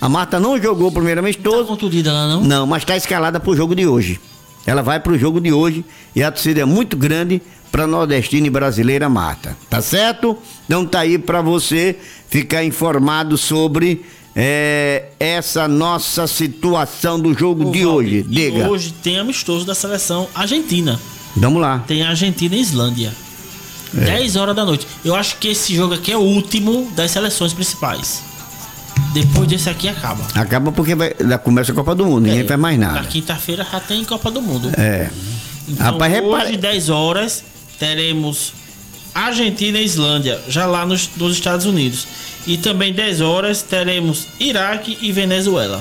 A Marta não jogou o primeiro amistoso. Tá contundida lá, não? Não, mas está escalada pro jogo de hoje. Ela vai pro jogo de hoje e a torcida é muito grande pra nordestina e brasileira Marta. Tá certo? Então tá aí pra você ficar informado sobre essa nossa situação do jogo de hoje. Diga. Hoje tem amistoso da seleção argentina. Vamos lá. Tem Argentina e Islândia. 10 horas da noite. Eu acho que esse jogo aqui é o último das seleções principais. Depois desse aqui acaba. Acaba porque começa a Copa do Mundo, ninguém faz mais nada. Na quinta-feira já tem Copa do Mundo. Então, Rapaz, hoje, 10 horas, teremos Argentina e Islândia, já lá nos Estados Unidos. E também 10 horas teremos Iraque e Venezuela.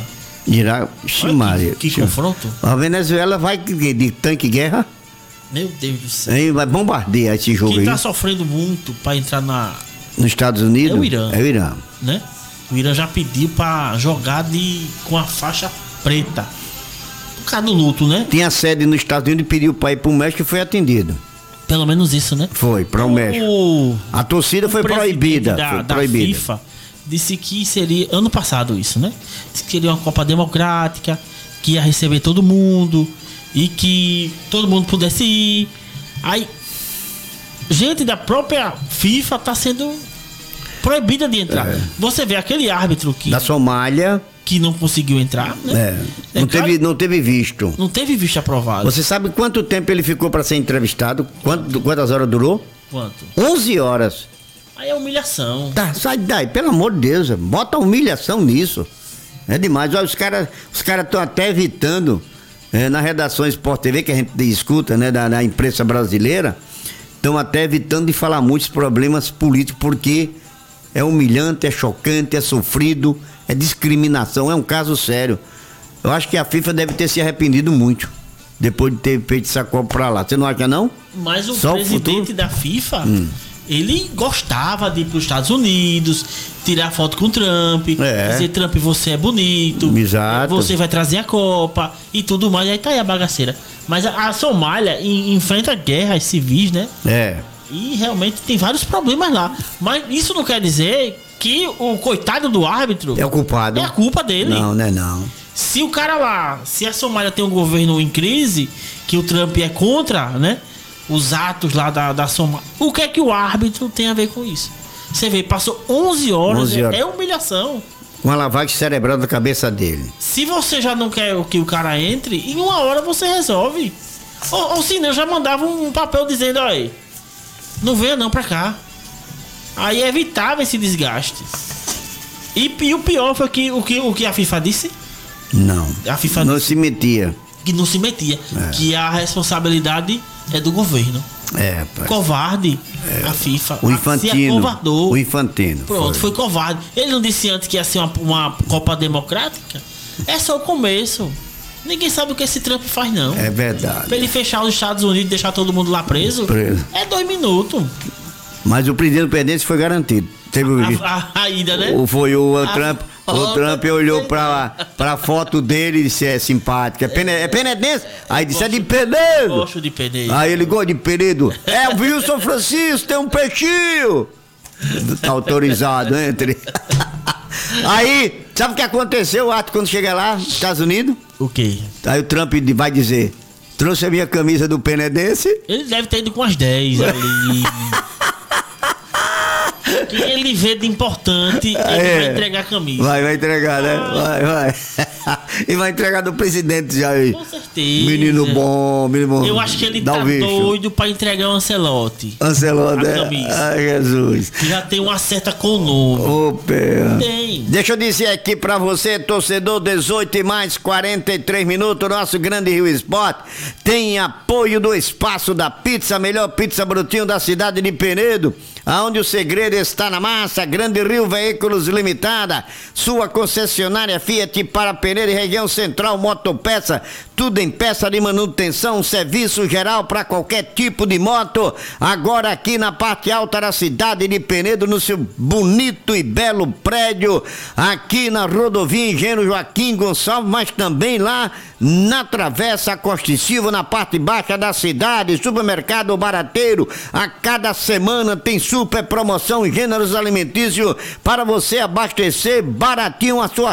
Iraque, que confronto. A Venezuela vai de tanque guerra? Meu Deus do céu. Vai bombardear esse jogo. Quem aí. tá sofrendo muito para entrar nos Estados Unidos? É o Irã. É o Irã. Né? O Irã já pediu para jogar com a faixa preta. Por causa do luto, né? Tinha sede nos Estados Unidos e pediu para ir pro México e foi atendido. Pelo menos isso, né? Foi, para o México. A torcida foi proibida. Da FIFA disse que seria, ano passado isso, né? Disse que seria uma Copa democrática, que ia receber todo mundo e que todo mundo pudesse ir. Aí, gente da própria FIFA tá sendo proibida de entrar. Você vê aquele árbitro da Somália que não conseguiu entrar, né? Não teve visto. Não teve visto aprovado. Você sabe quanto tempo ele ficou para ser entrevistado? Quantas horas durou? Quanto? 11 horas. Aí é humilhação. Tá, sai daí, pelo amor de Deus, bota humilhação nisso. É demais. Olha, os caras estão até evitando, na redação Sport TV, que a gente escuta, né, da imprensa brasileira, estão até evitando de falar muitos problemas políticos, porque é humilhante, é chocante, é sofrido, é discriminação, é um caso sério. Eu acho que a FIFA deve ter se arrependido muito depois de ter feito essa Copa pra lá. Você não acha, não? Mas o presidente da FIFA, ele gostava de ir para os Estados Unidos, tirar foto com o Trump, dizer: Trump, você é bonito, exato, você vai trazer a Copa e tudo mais. Aí tá aí a bagaceira. Mas a Somália enfrenta guerras civis, né? E realmente tem vários problemas lá. Mas isso não quer dizer que o coitado do árbitro é o culpado. É a culpa dele. Não, não é não. Se o cara lá, se a Somália tem um governo em crise, que o Trump é contra, né? Os atos lá da Somália. O que é que o árbitro tem a ver com isso? Você vê, passou 11 horas. É humilhação. Uma lavagem cerebral da cabeça dele. Se você já não quer que o cara entre, em uma hora você resolve. Ou se não, já mandava um papel dizendo: olha, não venha não pra cá. Aí evitava esse desgaste. E o pior foi o que a FIFA disse? Não. A FIFA não disse se metia. Que não se metia. Que a responsabilidade é do governo. Pai. Covarde. A FIFA. O Infantino. Se acovardou. O Infantino. Pronto, foi covarde. Ele não disse antes que ia ser uma Copa democrática? É só o começo. Ninguém sabe o que esse Trump faz, não. É verdade. Pra ele fechar os Estados Unidos e deixar todo mundo lá preso. É 2 minutos. Mas o presidente do Independência foi garantido. Teve a ida, né? Foi o Trump. O Trump olhou pra foto dele e disse: é simpática. É penedense? Aí disse: é de Penedo. Gosto de Penedo. Aí ele gosta de Penedo. É o Wilson Francisco, tem um peixinho. Tá autorizado, entre. Aí, sabe o que aconteceu, o ato, quando chega lá, nos Estados Unidos? O quê? Aí o Trump vai dizer: trouxe a minha camisa do Penedense. Ele deve ter ido com as 10 ali. Que ele vê de importante, ele vai entregar a camisa. Vai entregar, né? Vai. E vai entregar do presidente já aí. Com certeza. Menino bom. Eu acho que ele tá doido pra entregar o Ancelotti. Ancelotti, Ai, Jesus. Que já tem uma certa com o nome. Tem. Deixa eu dizer aqui pra você, torcedor, 18+43 minutos, nosso Grande Rio Sport tem apoio do Espaço da Pizza, a melhor pizza brutinho da cidade de Penedo, aonde o segredo está na massa. Grande Rio Veículos Limitada, sua concessionária Fiat para Penedo e região central, motopeça, tudo em peça de manutenção, serviço geral para qualquer tipo de moto. Agora aqui na parte alta da cidade de Penedo, no seu bonito e belo prédio, aqui na rodovia Engenheiro Joaquim Gonçalves, mas também lá na Travessa Costa e Silva, na parte baixa da cidade. Supermercado Barateiro, a cada semana tem super promoção em gêneros alimentícios para você abastecer baratinho a sua